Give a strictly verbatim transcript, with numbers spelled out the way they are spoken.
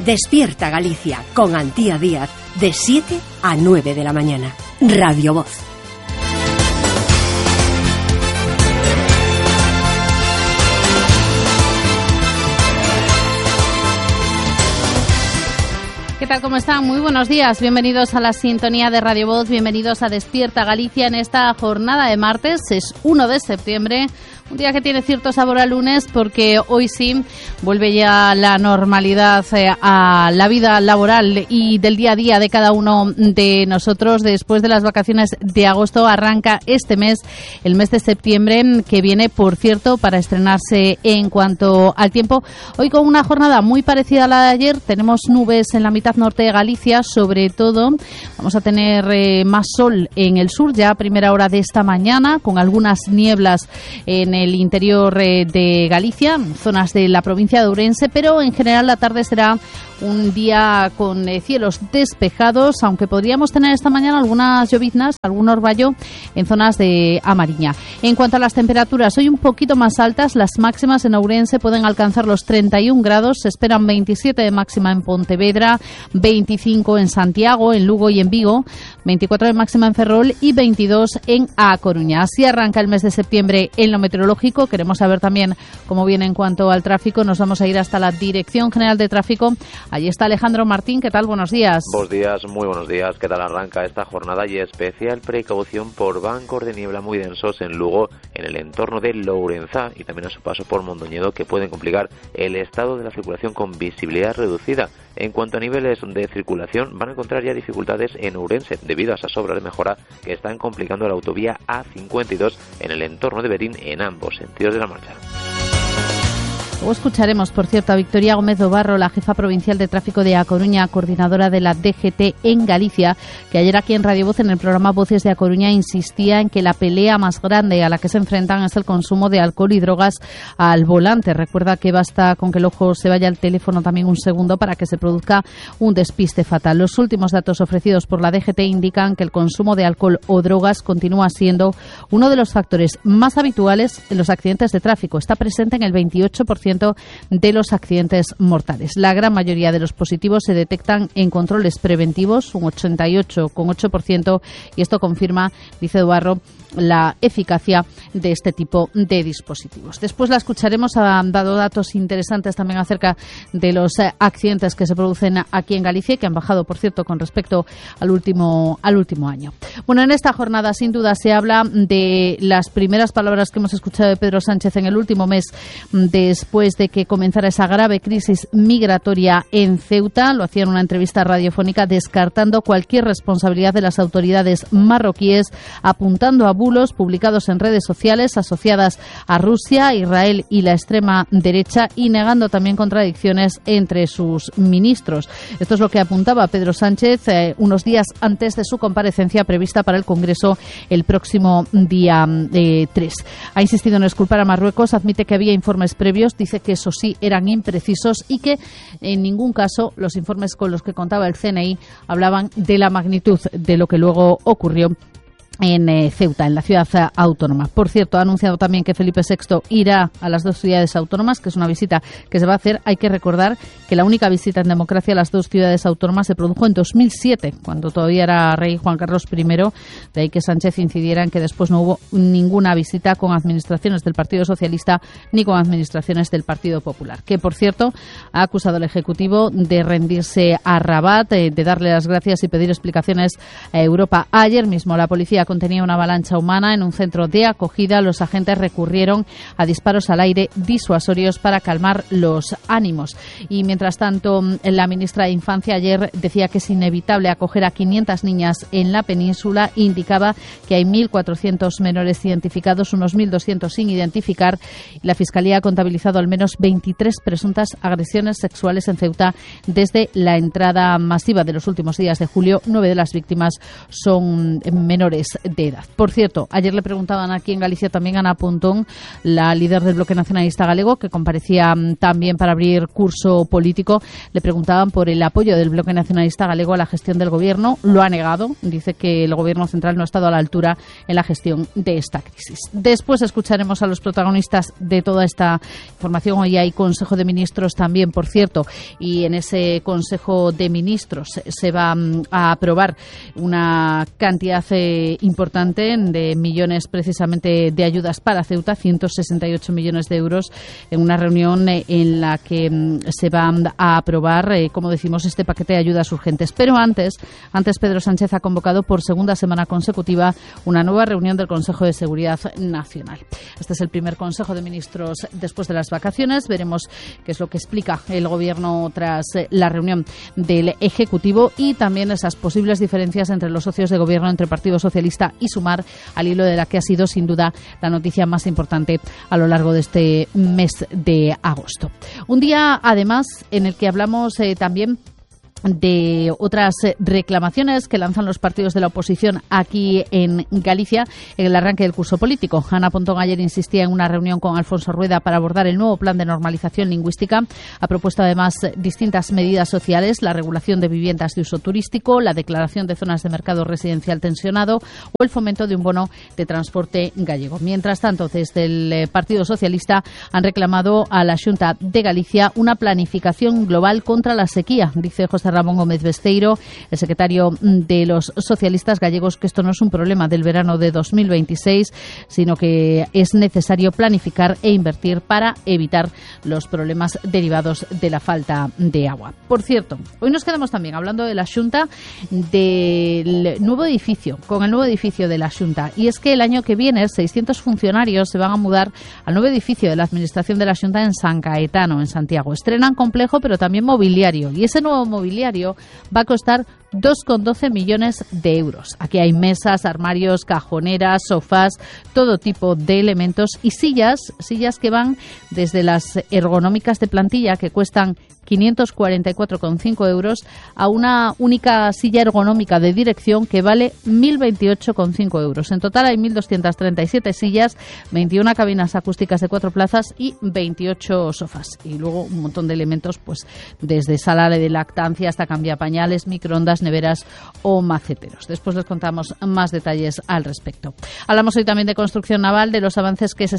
Despierta Galicia con Antía Díaz de siete a nueve de la mañana. Radio Voz. ¿Qué tal? ¿Cómo están? Muy buenos días. Bienvenidos a la sintonía de Radio Voz. Bienvenidos a Despierta Galicia en esta jornada de martes. Es primero de septiembre. Un día que tiene cierto sabor a lunes porque hoy sí vuelve ya la normalidad eh, a la vida laboral y del día a día de cada uno de nosotros. Después de las vacaciones de agosto arranca este mes, el mes de septiembre, que viene, por cierto, para estrenarse en cuanto al tiempo. Hoy con una jornada muy parecida a la de ayer. Tenemos nubes en la mitad norte de Galicia, sobre todo. Vamos a tener eh, más sol en el sur ya a primera hora de esta mañana, con algunas nieblas en el interior eh, de Galicia, zonas de la provincia de Ourense, pero en general la tarde será un día con eh, cielos despejados, aunque podríamos tener esta mañana algunas lloviznas, algún orvallo en zonas de A Mariña. En cuanto a las temperaturas, hoy un poquito más altas, las máximas en Ourense pueden alcanzar los treinta y un grados, se esperan veintisiete de máxima en Pontevedra, veinticinco en Santiago, en Lugo y en Vigo, veinticuatro de máxima en Ferrol y veintidós en A Coruña. Así arranca el mes de septiembre en lo meteorológico. Queremos saber también cómo viene en cuanto al tráfico. Nos vamos a ir hasta la Dirección General de Tráfico. Allí está Alejandro Martín. ¿Qué tal? Buenos días. Buenos días, muy buenos días. ¿Qué tal arranca esta jornada? Y especial precaución por bancos de niebla muy densos en Lugo, en el entorno de Lourenzá y también a su paso por Mondoñedo, que pueden complicar el estado de la circulación con visibilidad reducida. En cuanto a niveles de circulación, van a encontrar ya dificultades en Ourense debido a esas obras de mejora que están complicando la autovía A cincuenta y dos en el entorno de Berín en ambos sentidos de la marcha. Luego escucharemos, por cierto, a Victoria Gómez do Barro, la jefa provincial de tráfico de A Coruña, coordinadora de la D G T en Galicia, que ayer aquí en Radio Voz, en el programa Voces de A Coruña, insistía en que la pelea más grande a la que se enfrentan es el consumo de alcohol y drogas al volante. Recuerda que basta con que el ojo se vaya al teléfono también un segundo para que se produzca un despiste fatal. Los últimos datos ofrecidos por la D G T indican que el consumo de alcohol o drogas continúa siendo uno de los factores más habituales en los accidentes de tráfico. Está presente en el veintiocho por ciento de los accidentes mortales. La gran mayoría de los positivos se detectan en controles preventivos, un ochenta y ocho coma ocho por ciento, y esto confirma, dice Duarro, la eficacia de este tipo de dispositivos. Después la escucharemos. Ha dado datos interesantes también acerca de los eh, accidentes que se producen aquí en Galicia y que han bajado, por cierto, con respecto al último al último año. Bueno, en esta jornada sin duda se habla de las primeras palabras que hemos escuchado de Pedro Sánchez en el último mes después de que comenzara esa grave crisis migratoria en Ceuta. Lo hacía en una entrevista radiofónica descartando cualquier responsabilidad de las autoridades marroquíes, apuntando a bulos publicados en redes sociales asociadas a Rusia, Israel y la extrema derecha, y negando también contradicciones entre sus ministros. Esto es lo que apuntaba Pedro Sánchez eh, unos días antes de su comparecencia prevista para el Congreso el próximo día eh, tres. Ha insistido en exculpar a Marruecos, admite que había informes previos, dice que eso sí eran imprecisos y que en ningún caso los informes con los que contaba el C N I hablaban de la magnitud de lo que luego ocurrió en eh, Ceuta, en la ciudad autónoma. Por cierto, ha anunciado también que Felipe sexto irá a las dos ciudades autónomas, que es una visita que se va a hacer. Hay que recordar que la única visita en democracia a las dos ciudades autónomas se produjo en dos mil siete, cuando todavía era rey Juan Carlos primero, de ahí que Sánchez incidiera en que después no hubo ninguna visita con administraciones del Partido Socialista ni con administraciones del Partido Popular, que, por cierto, ha acusado al Ejecutivo de rendirse a Rabat, de, de darle las gracias y pedir explicaciones a Europa. Ayer mismo la policía contenía una avalancha humana en un centro de acogida. Los agentes recurrieron a disparos al aire disuasorios para calmar los ánimos. Y mientras tanto, la ministra de Infancia ayer decía que es inevitable acoger a quinientas niñas en la península. Indicaba que hay mil cuatrocientos menores identificados, unos mil doscientos sin identificar. La Fiscalía ha contabilizado al menos veintitrés presuntas agresiones sexuales en Ceuta desde la entrada masiva de los últimos días de julio. Nueve de las víctimas son menores de edad. Por cierto, ayer le preguntaban aquí en Galicia también a Ana Pontón, la líder del Bloque Nacionalista Galego, que comparecía también para abrir curso político. Le preguntaban por el apoyo del Bloque Nacionalista Galego a la gestión del Gobierno. Lo ha negado. Dice que el Gobierno central no ha estado a la altura en la gestión de esta crisis. Después escucharemos a los protagonistas de toda esta información. Hoy hay Consejo de Ministros también, por cierto, y en ese Consejo de Ministros se va a aprobar una cantidad eh, importante de millones precisamente de ayudas para Ceuta, ciento sesenta y ocho millones de euros, en una reunión eh, en la que mm, se va a aprobar, eh, como decimos, este paquete de ayudas urgentes. Pero antes, antes Pedro Sánchez ha convocado por segunda semana consecutiva una nueva reunión del Consejo de Seguridad Nacional. Este es el primer Consejo de Ministros después de las vacaciones. Veremos qué es lo que explica el Gobierno tras eh, la reunión del Ejecutivo y también esas posibles diferencias entre los socios de Gobierno, entre Partido Socialista y Sumar, al hilo de la que ha sido sin duda la noticia más importante a lo largo de este mes de agosto. Un día, además, en el que hablamos eh, también de otras reclamaciones que lanzan los partidos de la oposición aquí en Galicia en el arranque del curso político. Ana Pontón ayer insistía en una reunión con Alfonso Rueda para abordar el nuevo plan de normalización lingüística. Ha propuesto además distintas medidas sociales, la regulación de viviendas de uso turístico, la declaración de zonas de mercado residencial tensionado o el fomento de un bono de transporte gallego. Mientras tanto, desde el Partido Socialista han reclamado a la Xunta de Galicia una planificación global contra la sequía. Dice José Ramón Gómez Besteiro, el secretario de los socialistas gallegos, que esto no es un problema del verano de dos mil veintiséis, sino que es necesario planificar e invertir para evitar los problemas derivados de la falta de agua. Por cierto, hoy nos quedamos también hablando de la Xunta, del nuevo edificio, con el nuevo edificio de la Xunta. Y es que el año que viene seiscientos funcionarios se van a mudar al nuevo edificio de la Administración de la Xunta en San Caetano, en Santiago. Estrenan complejo, pero también mobiliario. Y ese nuevo mobiliario va a costar dos coma doce millones de euros. Aquí hay mesas, armarios, cajoneras, sofás, todo tipo de elementos y sillas, sillas que van desde las ergonómicas de plantilla, que cuestan quinientos cuarenta y cuatro coma cinco euros, a una única silla ergonómica de dirección que vale mil veintiocho coma cinco euros. En total hay mil doscientas treinta y siete sillas, veintiuna cabinas acústicas de cuatro plazas y veintiocho sofás. Y luego un montón de elementos, pues desde sala de lactancia hasta cambiapañales, microondas, neveras o maceteros. Después les contamos más detalles al respecto. Hablamos hoy también de construcción naval, de los avances que se